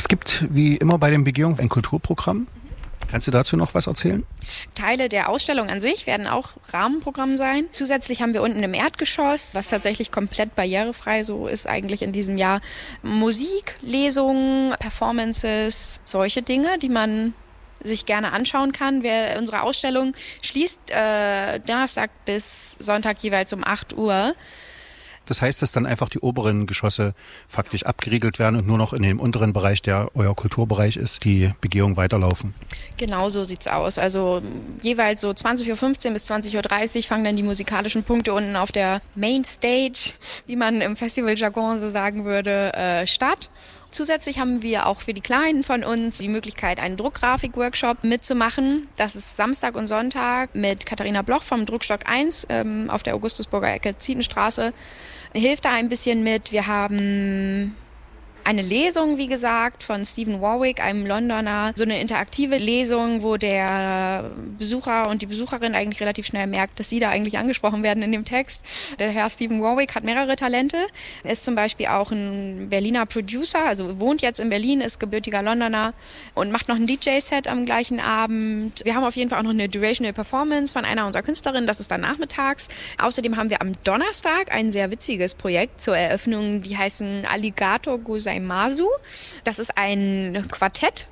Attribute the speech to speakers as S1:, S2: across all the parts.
S1: Es gibt wie immer bei den Begehungen ein Kulturprogramm. Kannst du dazu noch was erzählen?
S2: Teile der Ausstellung an sich werden auch Rahmenprogramm sein. Zusätzlich haben wir unten im Erdgeschoss, was tatsächlich komplett barrierefrei so ist eigentlich in diesem Jahr, Musik, Lesungen, Performances, solche Dinge, die man sich gerne anschauen kann. Unsere Ausstellung schließt Donnerstag bis Sonntag jeweils um 8 Uhr.
S1: Das heißt, dass dann einfach die oberen Geschosse faktisch abgeriegelt werden und nur noch in dem unteren Bereich, der euer Kulturbereich ist, die Begehungen weiterlaufen?
S2: Genau so sieht's aus. Also jeweils so 20.15 Uhr bis 20.30 Uhr fangen dann die musikalischen Punkte unten auf der Main Stage, wie man im Festivaljargon so sagen würde, statt. Zusätzlich haben wir auch für die Kleinen von uns die Möglichkeit, einen Druckgrafik-Workshop mitzumachen. Das ist Samstag und Sonntag mit Katharina Bloch vom Druckstock 1 auf der Augustusburger Ecke Zietenstraße. Hilft da ein bisschen mit. Wir haben eine Lesung, wie gesagt, von Stephen Warwick, einem Londoner. So eine interaktive Lesung, wo der Besucher und die Besucherin eigentlich relativ schnell merkt, dass sie da eigentlich angesprochen werden in dem Text. Der Herr Stephen Warwick hat mehrere Talente. Er ist zum Beispiel auch ein Berliner Producer, also wohnt jetzt in Berlin, ist gebürtiger Londoner und macht noch ein DJ-Set am gleichen Abend. Wir haben auf jeden Fall auch noch eine Durational Performance von einer unserer Künstlerinnen, das ist dann nachmittags. Außerdem haben wir am Donnerstag ein sehr witziges Projekt zur Eröffnung, die heißen Alligator Gozaimasu. Das ist ein Quartett,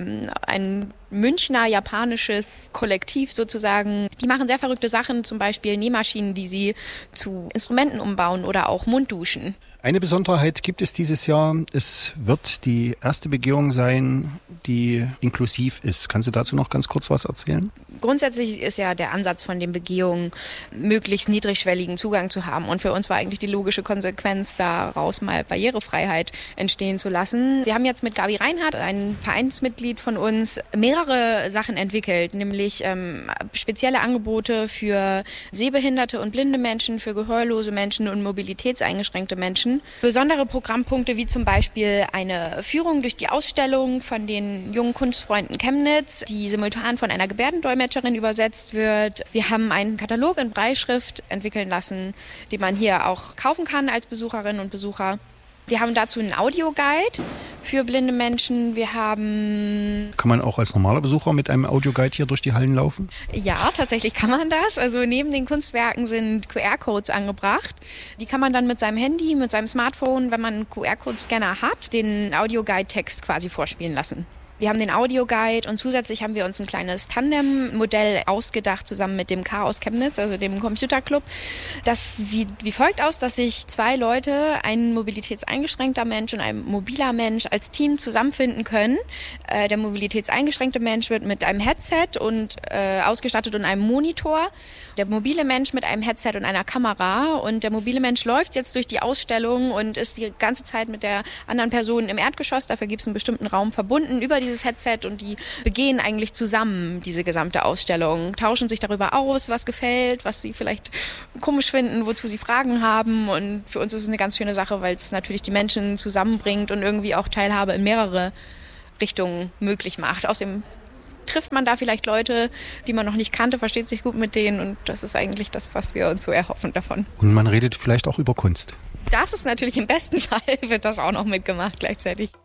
S2: ein Münchner japanisches Kollektiv sozusagen. Die machen sehr verrückte Sachen, zum Beispiel Nähmaschinen, die sie zu Instrumenten umbauen oder auch Mundduschen.
S1: Eine Besonderheit gibt es dieses Jahr. Es wird die erste Begehung sein, die inklusiv ist. Kannst du dazu noch ganz kurz was erzählen?
S2: Grundsätzlich ist ja der Ansatz von den Begehungen, möglichst niedrigschwelligen Zugang zu haben. Und für uns war eigentlich die logische Konsequenz, daraus mal Barrierefreiheit entstehen zu lassen. Wir haben jetzt mit Gabi Reinhardt, ein Vereinsmitglied von uns, mehrere Sachen entwickelt, nämlich spezielle Angebote für sehbehinderte und blinde Menschen, für gehörlose Menschen und mobilitätseingeschränkte Menschen. Besondere Programmpunkte wie zum Beispiel eine Führung durch die Ausstellung von den jungen Kunstfreunden Chemnitz, die simultan von einer Gebärdendolmetscherin übersetzt wird. Wir haben einen Katalog in Brailleschrift entwickeln lassen, den man hier auch kaufen kann als Besucherinnen und Besucher. Wir haben dazu einen Audioguide für blinde Menschen. Kann
S1: man auch als normaler Besucher mit einem Audioguide hier durch die Hallen laufen?
S2: Ja, tatsächlich kann man das. Also neben den Kunstwerken sind QR-Codes angebracht. Die kann man dann mit seinem Handy, mit seinem Smartphone, wenn man einen QR-Code-Scanner hat, den Audioguide-Text quasi vorspielen lassen. Wir haben den Audioguide und zusätzlich haben wir uns ein kleines Tandem-Modell ausgedacht, zusammen mit dem Chaos Chemnitz, also dem Computerclub. Das sieht wie folgt aus, dass sich zwei Leute, ein mobilitätseingeschränkter Mensch und ein mobiler Mensch, als Team zusammenfinden können. Der mobilitätseingeschränkte Mensch wird mit einem Headset und ausgestattet und einem Monitor. Der mobile Mensch mit einem Headset und einer Kamera. Und der mobile Mensch läuft jetzt durch die Ausstellung und ist die ganze Zeit mit der anderen Person im Erdgeschoss. Dafür gibt es einen bestimmten Raum verbunden über dieses Headset und die begehen eigentlich zusammen diese gesamte Ausstellung, tauschen sich darüber aus, was gefällt, was sie vielleicht komisch finden, wozu sie Fragen haben. Und für uns ist es eine ganz schöne Sache, weil es natürlich die Menschen zusammenbringt und irgendwie auch Teilhabe in mehrere Richtungen möglich macht. Außerdem trifft man da vielleicht Leute, die man noch nicht kannte, versteht sich gut mit denen und das ist eigentlich das, was wir uns so erhoffen davon.
S1: Und man redet vielleicht auch über Kunst.
S2: Das ist natürlich im besten Fall, wird das auch noch mitgemacht gleichzeitig.